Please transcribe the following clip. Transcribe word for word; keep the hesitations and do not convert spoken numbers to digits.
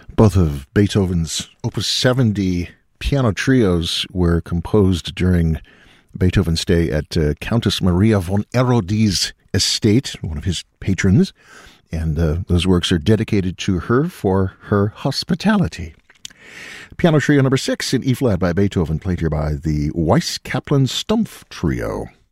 Both of Beethoven's Opus seventy piano trios were composed during Beethoven's stay at uh, Countess Maria von Erodie's estate, one of his patrons, and uh, those works are dedicated to her for her hospitality. Piano Trio number six in E-flat by Beethoven, played here by the Weiss-Kaplan Stumpf Trio.